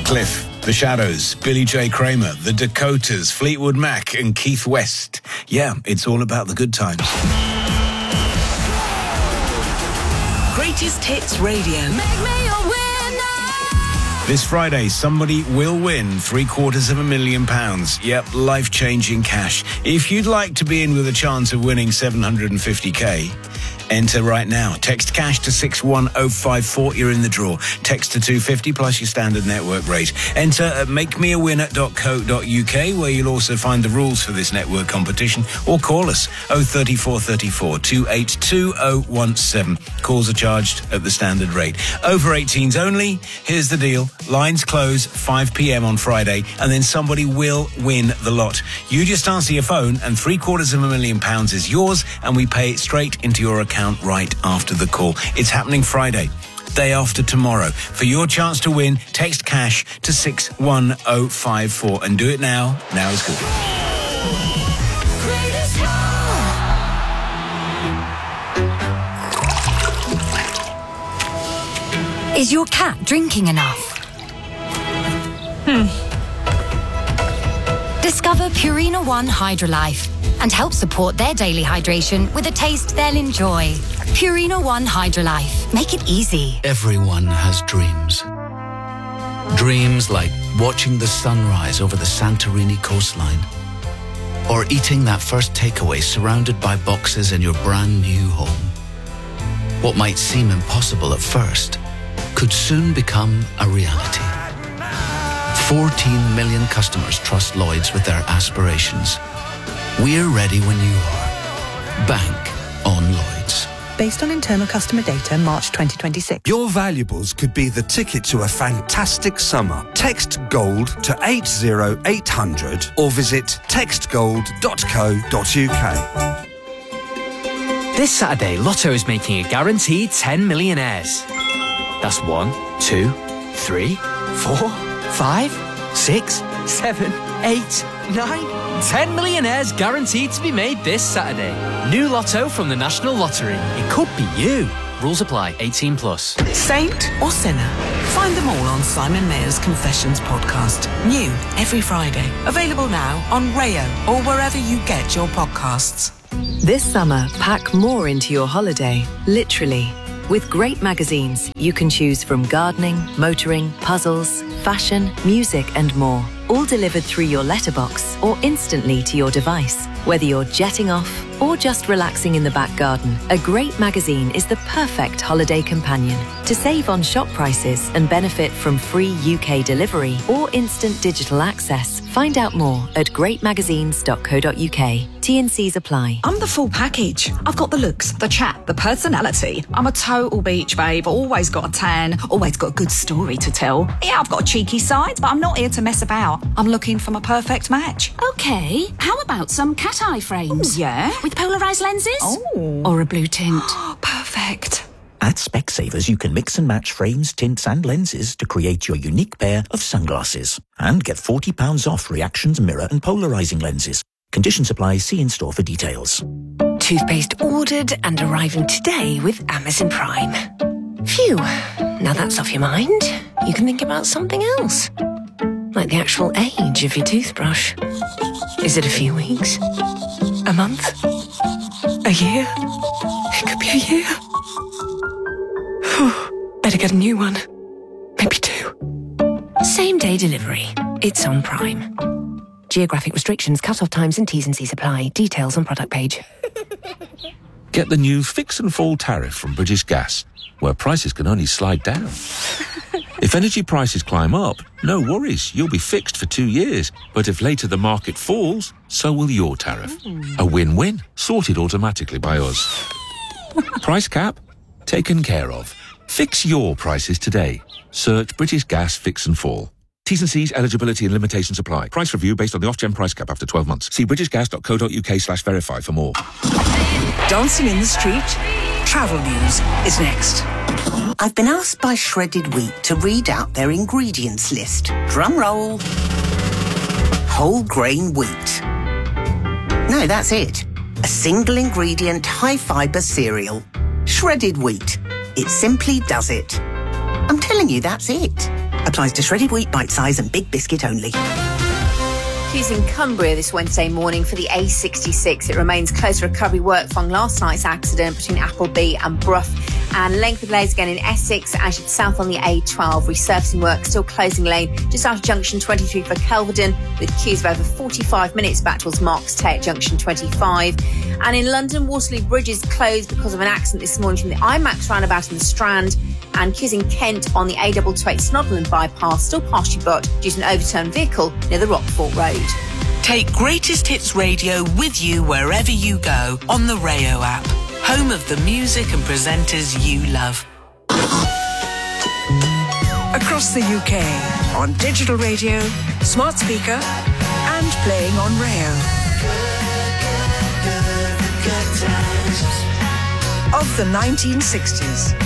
Cliff, The Shadows, Billy J. Kramer, The Dakotas, Fleetwood Mac and Keith West. Yeah, it's all about the good times. Greatest Hits Radio. Make me a winner. This Friday, somebody will win £750,000. Yep, life-changing cash. If you'd like to be in with a chance of winning $750K, enter right now. Text cash to 61054. You're in the draw. Text to 250 plus your standard network rate. Enter at makemewinner.co.uk, where you'll also find the rules for this network competition, or call us 03434 282017. Calls are charged at the standard rate. Over 18s only. Here's the deal. Lines close 5 p.m. on Friday, and then somebody will win the lot. You just answer your phone, and £750,000 is yours, and we pay it straight into your account right after the call. It's happening Friday, day after tomorrow. For your chance to win, text cash to 61054 and do it now. Now is good. Is your cat drinking enough? Discover Purina One Hydrolife and help support their daily hydration with a taste they'll enjoy. Purina One Hydrolife. Make it easy. Everyone has dreams. Dreams like watching the sunrise over the Santorini coastline, or eating that first takeaway surrounded by boxes in your brand new home. What might seem impossible at first could soon become a reality. 14 million customers trust Lloyds with their aspirations. We're ready when you are. Bank on Lloyds. Based on internal customer data, March 2026. Your valuables could be the ticket to a fantastic summer. Text GOLD to 80800 or visit textgold.co.uk. This Saturday, Lotto is making a guaranteed 10 millionaires. That's 1, 2, 3, 4, 5, 6, 7, 8, 9... 10 millionaires guaranteed to be made this Saturday. New Lotto from the National Lottery. It could be you. Rules apply. 18 plus. Saint or sinner? Find them all on Simon Mayer's Confessions podcast. New every Friday. Available now on Rayo or wherever you get your podcasts. This summer, pack more into your holiday, literally. With great magazines, you can choose from gardening, motoring, puzzles, fashion, music and more. All delivered through your letterbox or instantly to your device. Whether you're jetting off or just relaxing in the back garden, a great magazine is the perfect holiday companion. To save on shop prices and benefit from free UK delivery or instant digital access, find out more at greatmagazines.co.uk. T&Cs apply. I'm the full package. I've got the looks, the chat, the personality. I'm a total beach babe, always got a tan, always got a good story to tell. Yeah, I've got a cheeky side, but I'm not here to mess about. I'm looking for my perfect match. Okay, how about some cat eye frames? Ooh, yeah? With polarised lenses? Oh. Or a blue tint? Perfect. At Specsavers, you can mix and match frames, tints and lenses to create your unique pair of sunglasses. And get £40 off Reactions mirror and polarising lenses. Conditions apply. See in-store for details. Toothpaste ordered and arriving today with Amazon Prime. Phew, now that's off your mind. You can think about something else. Like the actual age of your toothbrush. Is it a few weeks? A month? A year? It could be a year. Better get a new one. Maybe 2. Same day delivery. It's on Prime. Geographic restrictions, cut-off times and T's and C's apply. Details on product page. Get the new Fix and Fall tariff from British Gas, where prices can only slide down. If energy prices climb up, no worries, you'll be fixed for 2 years. But if later the market falls, so will your tariff. A win-win, sorted automatically by us. Price cap? Taken care of. Fix your prices today. Search British Gas Fix and Fall. T's and C's, eligibility and limitations apply. Price review based on the off-gen price cap after 12 months. See britishgas.co.uk/verify for more. Dancing in the Street, travel news is next. I've been asked by Shredded Wheat to read out their ingredients list. Drum roll. Whole grain wheat. No, that's it. A single ingredient, high fibre cereal. Shredded wheat. It simply does it. I'm telling you, that's it. Applies to shredded wheat, bite size and big biscuit only. Queues in Cumbria this Wednesday morning for the A66. It remains closed for recovery work following last night's accident between Appleby and Brough. And length of delays again in Essex as you're south on the A12. Resurfacing work still closing lane just after junction 23 for Kelvedon, with queues of over 45 minutes back towards Marks Tay at junction 25. And in London, Waterloo Bridge is closed because of an accident this morning from the IMAX roundabout in the Strand. And queues in Kent on the A228 Snodland bypass still partially blocked due to an overturned vehicle near the Rockport Road. Take Greatest Hits Radio with you wherever you go on the Rayo app. Home of the music and presenters you love. Across the UK, on digital radio, smart speaker, and playing on Rayo. Of the 1960s.